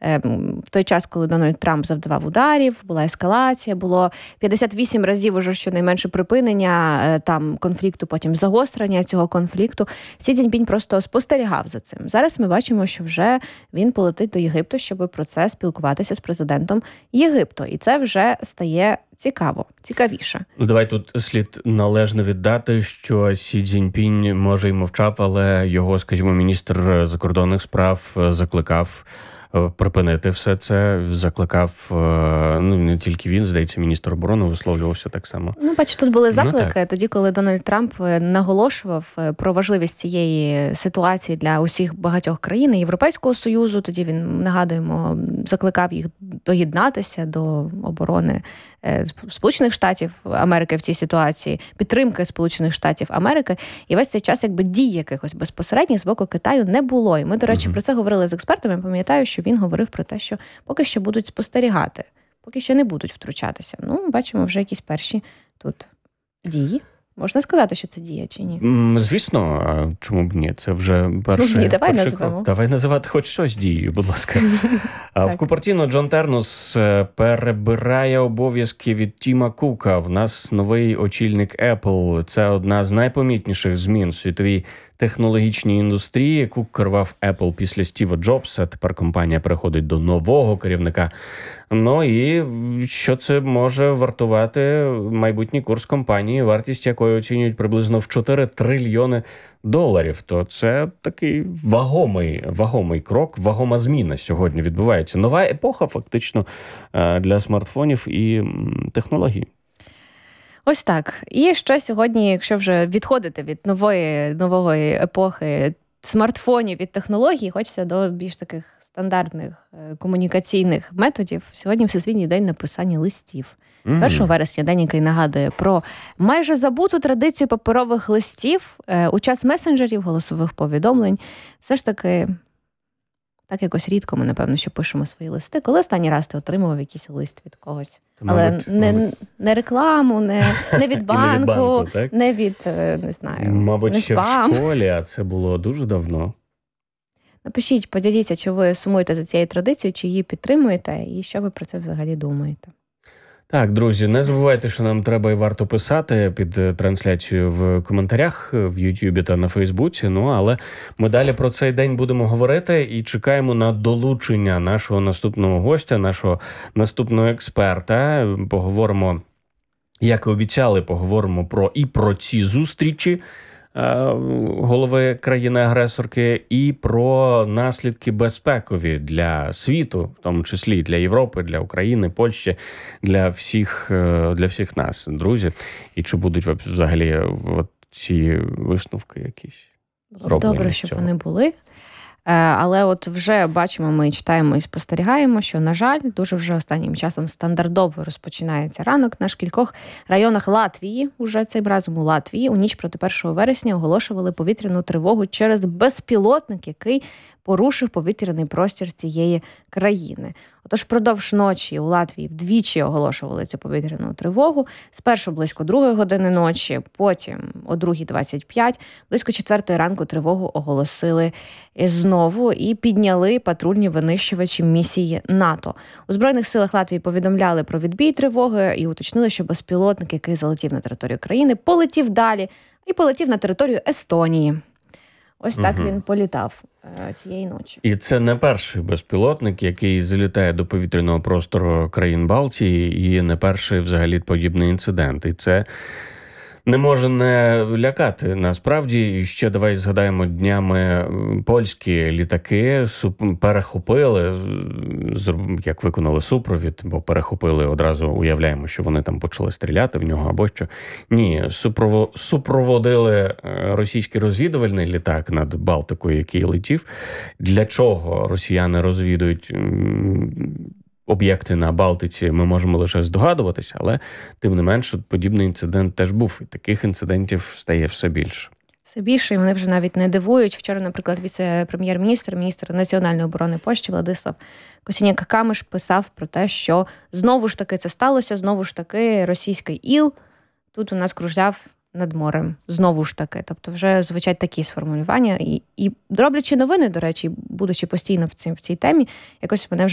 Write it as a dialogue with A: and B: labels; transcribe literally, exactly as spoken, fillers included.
A: в той час, коли Дональд Трамп завдавав ударів, була ескалація, було п'ятдесят вісім разів уже щонайменше припинення там конфлікту, потім загострення цього конфлікту. Сі Цзіньпінь просто спостерігав за цим. Зараз ми бачимо, що вже він полетить до Єгипту, щоб про це спілкуватися з президентом Єгипту. І це вже стає цікаво, цікавіше.
B: Ну, давай тут слід належно віддати, що Сі Цзіньпінь, може, й мовчав, але його, скажімо, міністр закордонних справ закликав припинити все це, закликав, ну, не тільки він, здається, міністр оборони висловлювався так само.
A: Ну, бачиш, тут були заклики,
B: ну,
A: тоді, коли Дональд Трамп наголошував про важливість цієї ситуації для усіх багатьох країн Європейського Союзу, тоді він, нагадуємо, закликав їх доєднатися до оборони Сполучених Штатів Америки в цій ситуації, підтримки Сполучених Штатів Америки, і весь цей час якби дій якихось безпосередніх з боку Китаю не було. І ми, до речі, uh-huh. про це говорили з експертами. Я пам'ятаю, що він говорив про те, що поки що будуть спостерігати, поки що не будуть втручатися. Ну, бачимо вже якісь перші тут дії. Можна сказати, що це дія чи ні?
B: Звісно, а чому б ні? Це вже перший,
A: ні, давай
B: перший
A: називемо.
B: крок. Давай називати хоч щось дією, будь ласка. В Купертіно Джон Тернус перебирає обов'язки від Тіма Кука. В нас новий очільник Apple. Це одна з найпомітніших змін в світовій технологічній індустрії. Кук керував Apple після Стіва Джобса. Тепер компанія переходить до нового керівника. Ну і що це може вартувати майбутній курс компанії, вартість якої оцінюють приблизно в чотири трильйони доларів. То це такий вагомий, вагомий крок, вагома зміна сьогодні відбувається. Нова епоха фактично для смартфонів і технологій.
A: Ось так. І ще сьогодні, якщо вже відходити від нової, нової епохи смартфонів, від технологій, хочеться до більш таких стандартних комунікаційних методів. Сьогодні Всесвітній день написання листів. Mm-hmm. першого вересня день, який нагадує про майже забуту традицію паперових листів у час месенджерів, голосових повідомлень. Все ж таки, так якось рідко ми, напевно, що пишемо свої листи. Коли останній раз ти отримував якийсь лист від когось? Але мабуть, не, мабуть. не рекламу, не, не від банку, не від, банку, так? не від, не знаю,
B: мабуть,
A: не
B: ще
A: спам.
B: в школі, а це було дуже давно.
A: Напишіть, поділіться, чи ви сумуєте за цією традицією, чи її підтримуєте, і що ви про це взагалі думаєте.
B: Так, друзі, не забувайте, що нам треба і варто писати під трансляцією в коментарях в Ютубі та на Фейсбуці. Ну, але ми далі про цей день будемо говорити і чекаємо на долучення нашого наступного гостя, нашого наступного експерта. Поговоримо, як і обіцяли, поговоримо про і про ці зустрічі голови країни-агресорки, і про наслідки безпекові для світу, в тому числі для Європи, для України, Польщі, для всіх, для всіх нас, друзі. І чи будуть взагалі ці висновки якісь зроблені?
A: Добре, щоб вони були. Але от вже бачимо, ми читаємо і спостерігаємо, що, на жаль, дуже вже останнім часом стандартово розпочинається ранок. На кількох районах Латвії, уже цим разом у Латвії, у ніч проти першого вересня оголошували повітряну тривогу через безпілотник, який порушив повітряний простір цієї країни. Отож, впродовж ночі у Латвії вдвічі оголошували цю повітряну тривогу. Спершу близько другої години ночі, потім о другій двадцять п'ять, близько четвертої ранку тривогу оголосили знову і підняли патрульні винищувачі місії НАТО. У Збройних силах Латвії повідомляли про відбій тривоги і уточнили, що безпілотник, який залетів на територію країни, полетів далі і полетів на територію Естонії. Ось так угу. він політав е, цієї ночі.
B: І це не перший безпілотник, який залітає до повітряного простору країн Балтії, і не перший взагалі подібний інцидент. І це не може не лякати. Насправді, ще давай згадаємо, днями польські літаки перехопили, як виконали супровід, бо перехопили, одразу уявляємо, що вони там почали стріляти в нього або що. Ні, супроводили російський розвідувальний літак над Балтикою, який летів. Для чого росіяни розвідують об'єкти на Балтиці, ми можемо лише здогадуватися, але тим не менш подібний інцидент теж був. І таких інцидентів стає все більше.
A: Все більше, і вони вже навіть не дивують. Вчора, наприклад, віце-прем'єр-міністр, міністр національної оборони Польщі Владислав Косіняк-Камиш писав про те, що знову ж таки це сталося, знову ж таки російський іл тут у нас кружляв над морем. Знову ж таки. Тобто вже звучать такі сформулювання. І, і роблячи новини, до речі, будучи постійно в цій, в цій темі, якось мене вже